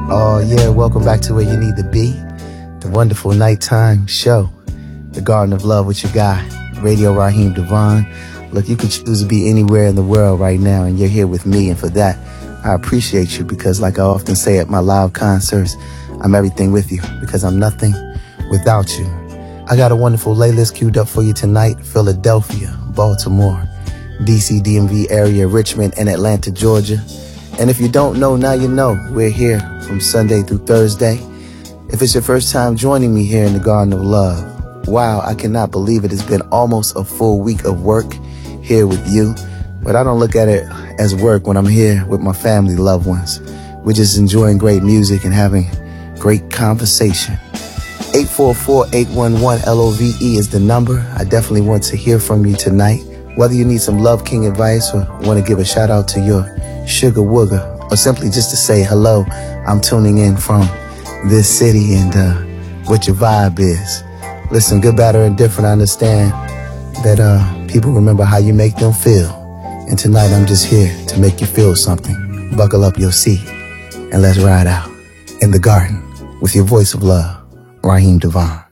Oh yeah, welcome back to where you need to be. The wonderful nighttime show, The Garden of Love with your guy, Radio Raheem Devon. Look, you could choose to be anywhere in the world right now, and you're here with me, and for that, I appreciate you because like I often say at my live concerts, I'm everything with you because I'm nothing without you. I got a wonderful playlist queued up for you tonight. Philadelphia, Baltimore, DC, DMV area, Richmond, and Atlanta, Georgia. And if you don't know, now you know. We're here from Sunday through Thursday. If it's your first time joining me here in the Garden of Love, wow, I cannot believe it. It's been almost a full week of work here with you. But I don't look at it as work when I'm here with my family, loved ones. We're just enjoying great music and having great conversation. 844-811-LOVE is the number. I definitely want to hear from you tonight. Whether you need some Love King advice or want to give a shout out to your sugar wooger, or simply just to say hello, I'm tuning in from this city and what your vibe is. Listen, good, bad, or indifferent, I understand that people remember how you make them feel. And tonight I'm just here to make you feel something. Buckle up your seat and let's ride out in the garden with your voice of love, Raheem Devon.